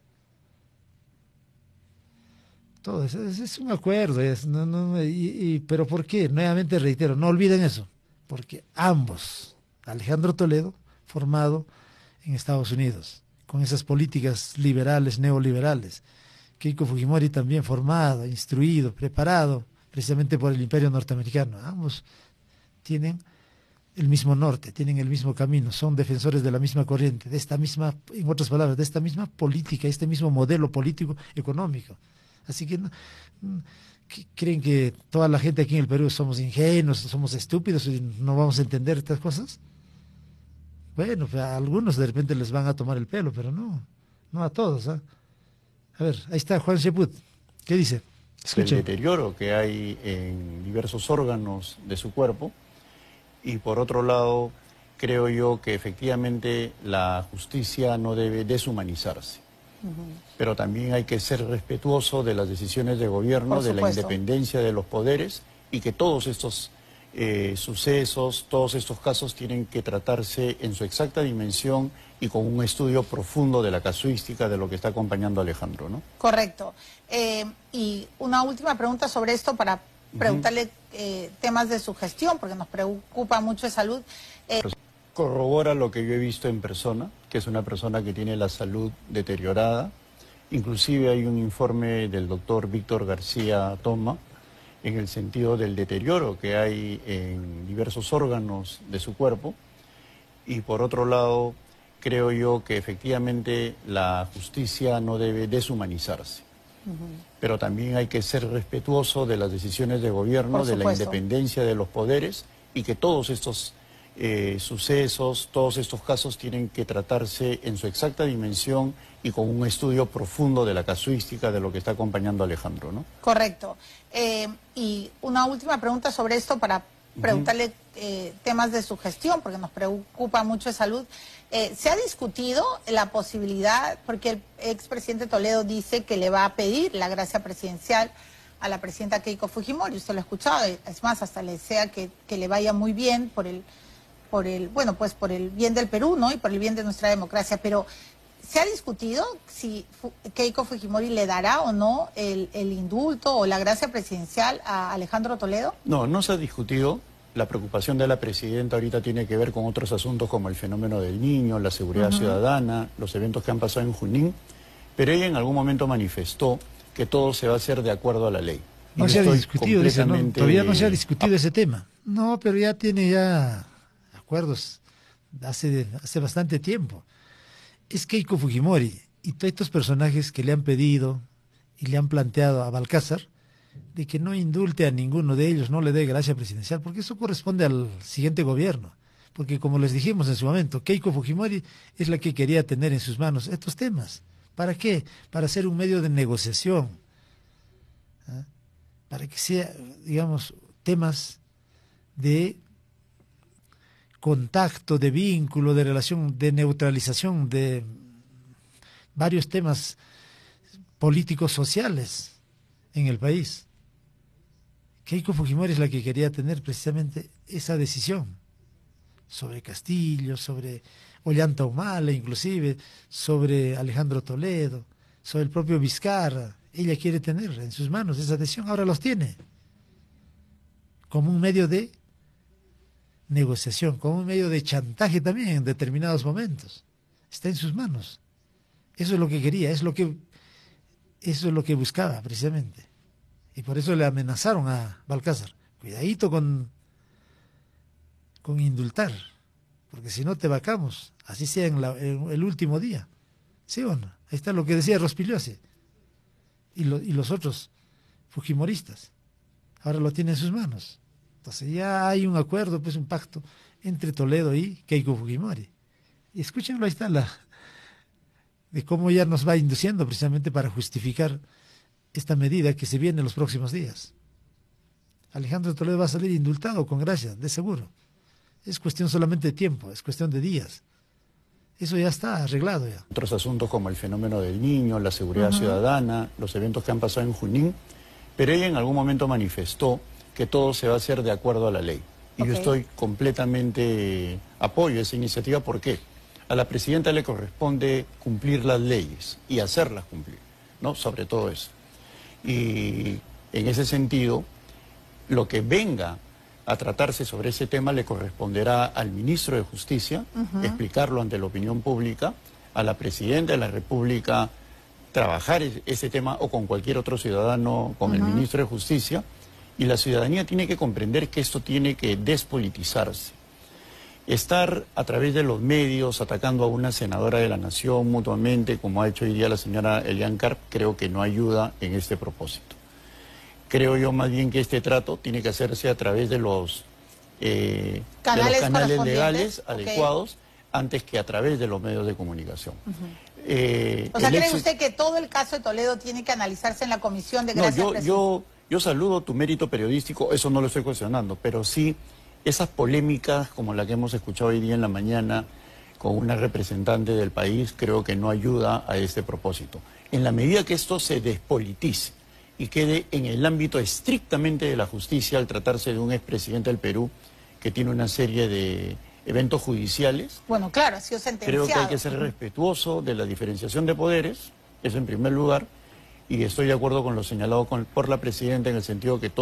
Todo eso es, es un acuerdo. Es, no, no, y, y, pero ¿por qué? Nuevamente reitero, no olviden eso. Porque ambos, Alejandro Toledo, formado en Estados Unidos, con esas políticas liberales, neoliberales. Keiko Fujimori también formado, instruido, preparado, precisamente por el imperio norteamericano. Ambos tienen el mismo norte, tienen el mismo camino, son defensores de la misma corriente, de esta misma, en otras palabras, de esta misma política, este mismo modelo político económico. Así que no, ¿creen que toda la gente aquí en el Perú somos ingenuos, somos estúpidos y no vamos a entender estas cosas? Bueno, pues a algunos de repente les van a tomar el pelo, pero no, no a todos. ¿eh? A ver, ahí está Juan Cheput. ¿Qué dice? Escuchen. El deterioro que hay en diversos órganos de su cuerpo. Y por otro lado, creo yo que efectivamente la justicia no debe deshumanizarse. Uh-huh. Pero también hay que ser respetuoso de las decisiones de gobierno, de la independencia de los poderes, y que todos estos eh, sucesos, todos estos casos tienen que tratarse en su exacta dimensión y con un estudio profundo de la casuística de lo que está acompañando a Alejandro, ¿no? Correcto. Eh, y una última pregunta sobre esto para preguntarle eh, temas de su gestión, porque nos preocupa mucho de salud. Eh... Corrobora lo que yo he visto en persona, que es una persona que tiene la salud deteriorada. Inclusive hay un informe del doctor Víctor García Toma en el sentido del deterioro que hay en diversos órganos de su cuerpo. Y por otro lado, creo yo que efectivamente la justicia no debe deshumanizarse. Uh-huh. Pero también hay que ser respetuoso de las decisiones de gobierno, de la independencia de los poderes, y que todos estos eh, sucesos, todos estos casos tienen que tratarse en su exacta dimensión y con un estudio profundo de la casuística de lo que está acompañando a Alejandro, ¿no? Correcto. Eh, y una última pregunta sobre esto para preguntarle uh-huh. eh, temas de su gestión, porque nos preocupa mucho de salud. Eh, ¿Se ha discutido la posibilidad, porque el expresidente Toledo dice que le va a pedir la gracia presidencial a la presidenta Keiko Fujimori? Usted lo ha escuchado, es más, hasta le desea que, que le vaya muy bien por el, por el, bueno, pues por el bien del Perú, ¿no? Y por el bien de nuestra democracia, pero ¿se ha discutido si Keiko Fujimori le dará o no el, el indulto o la gracia presidencial a Alejandro Toledo? No, no se ha discutido. La preocupación de la presidenta ahorita tiene que ver con otros asuntos como el fenómeno del niño, la seguridad uh-huh. ciudadana, los eventos que han pasado en Junín, pero ella en algún momento manifestó que todo se va a hacer de acuerdo a la ley. No se ha discutido completamente... ese, ¿no? Todavía no se ha discutido ah. ese tema. No, pero ya tiene ya acuerdos hace, hace bastante tiempo. Es Keiko Fujimori y todos estos personajes que le han pedido y le han planteado a Balcázar de que no indulte a ninguno de ellos, no le dé gracia presidencial, porque eso corresponde al siguiente gobierno. Porque como les dijimos en su momento, Keiko Fujimori es la que quería tener en sus manos estos temas. ¿Para qué? Para ser un medio de negociación. ¿Ah? Para que sea, digamos, temas de contacto, de vínculo, de relación, de neutralización de varios temas políticos sociales en el país. Keiko Fujimori es la que quería tener precisamente esa decisión sobre Castillo, sobre Ollanta Humala, inclusive sobre Alejandro Toledo, sobre el propio Vizcarra. Ella quiere tener en sus manos esa decisión, ahora los tiene como un medio de negociación, como un medio de chantaje también en determinados momentos. Está en sus manos. Eso es lo que quería, es lo que Eso es lo que buscaba, precisamente. Y por eso le amenazaron a Balcázar. Cuidadito con, con indultar, porque si no te vacamos, así sea en, la, en el último día. ¿Sí o no? Ahí está lo que decía Rospigliosi. Y, lo, y los otros fujimoristas. Ahora lo tiene en sus manos. Entonces ya hay un acuerdo, pues un pacto entre Toledo y Keiko Fujimori. Y escúchenlo, ahí está la... de cómo ya nos va induciendo precisamente para justificar esta medida que se viene en los próximos días. Alejandro Toledo va a salir indultado con gracia, de seguro. Es cuestión solamente de tiempo, es cuestión de días. Eso ya está arreglado ya. Otros asuntos como el fenómeno del niño, la seguridad uh-huh. ciudadana, los eventos que han pasado en Junín, pero ella en algún momento manifestó que todo se va a hacer de acuerdo a la ley. Y okay. yo estoy completamente apoyo a esa iniciativa. ¿Por qué? A la presidenta le corresponde cumplir las leyes y hacerlas cumplir, ¿no? Sobre todo eso. Y en ese sentido, lo que venga a tratarse sobre ese tema le corresponderá al ministro de Justicia, uh-huh. explicarlo ante la opinión pública, a la presidenta de la República trabajar ese tema o con cualquier otro ciudadano, con uh-huh. el ministro de Justicia, y la ciudadanía tiene que comprender que esto tiene que despolitizarse. Estar a través de los medios atacando a una senadora de la Nación mutuamente, como ha hecho hoy día la señora Elian Karp, creo que no ayuda en este propósito. Creo yo más bien que este trato tiene que hacerse a través de los, eh, canales, de los canales legales okay. adecuados, antes que a través de los medios de comunicación. Uh-huh. eh, o sea, ¿cree ex... usted que todo el caso de Toledo tiene que analizarse en la Comisión de Gracia? No, yo, yo, yo saludo tu mérito periodístico, eso no lo estoy cuestionando, pero sí... esas polémicas como la que hemos escuchado hoy día en la mañana con una representante del país, creo que no ayuda a este propósito. En la medida que esto se despolitice y quede en el ámbito estrictamente de la justicia al tratarse de un expresidente del Perú que tiene una serie de eventos judiciales. Bueno, claro, ha sido sentenciado. Creo que hay que ser respetuoso de la diferenciación de poderes, eso en primer lugar, y estoy de acuerdo con lo señalado con, por la Presidenta en el sentido que todo